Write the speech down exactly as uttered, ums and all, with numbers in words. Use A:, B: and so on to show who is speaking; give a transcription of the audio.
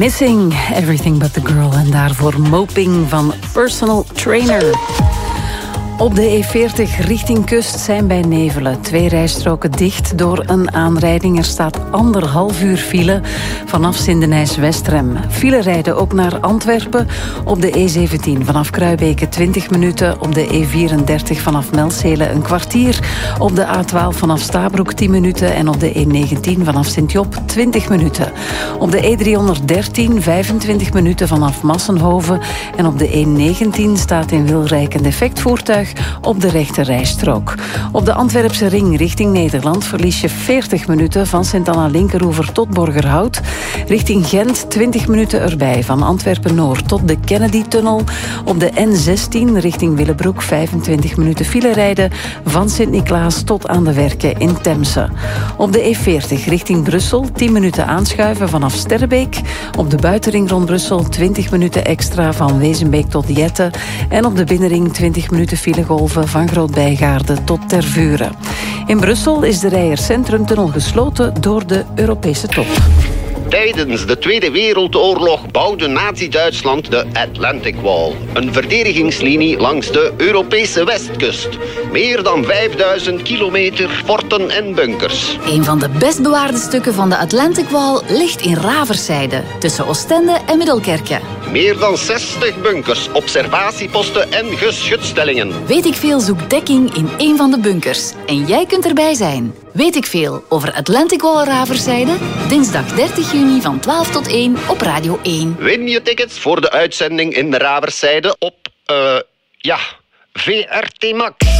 A: Missing Everything But The Girl. En daarvoor Moping van Personal Trainer. Op de E veertig richting kust zijn bij Nevelen twee rijstroken dicht door een aanrijding. Er staat anderhalf uur file vanaf Sindenijs-Westrem. File rijden ook naar Antwerpen op de E zeventien vanaf Kruibeke twintig minuten. Op de E vierendertig vanaf Melzele een kwartier. Op de A twaalf vanaf Stabroek tien minuten. En op de E negentien vanaf Sint-Job twintig minuten. Op de E driehonderddertien vijfentwintig minuten vanaf Massenhoven. En op de E negentien staat in Wilrijk een defectvoertuig op de rechte rijstrook. Op de Antwerpse ring richting Nederland verlies je veertig minuten van Sint-Anna-Linkeroever tot Borgerhout. Richting Gent twintig minuten erbij van Antwerpen-Noord tot de Kennedy-tunnel. Op de N zestien richting Willebroek vijfentwintig minuten file rijden van Sint-Niklaas tot aan de Werken in Temse. Op de E veertig richting Brussel tien minuten aanschuiven vanaf Sterrebeek. Op de buitenring rond Brussel twintig minuten extra van Wezenbeek tot Jette. En op de binnenring twintig minuten file golven van Groot-Bijgaarde tot Tervuren. In Brussel is de Reijer Centrumtunnel gesloten door de Europese top.
B: Tijdens de Tweede Wereldoorlog bouwde Nazi-Duitsland de Atlantic Wall. Een verdedigingslinie langs de Europese westkust. Meer dan vijfduizend kilometer forten en bunkers.
C: Een van de best bewaarde stukken van de Atlantic Wall ligt in Raverzijde, tussen Oostende en Middelkerke.
B: Meer dan zestig bunkers, observatieposten en geschutstellingen.
C: Weet ik veel zoekt dekking in een van de bunkers. En jij kunt erbij zijn. Weet ik veel over Atlantic Wall Raverzijde? Dinsdag dertig juni van twaalf tot één op Radio één.
B: Win je tickets voor de uitzending in Raverzijde op, uh, ja, V R T Max.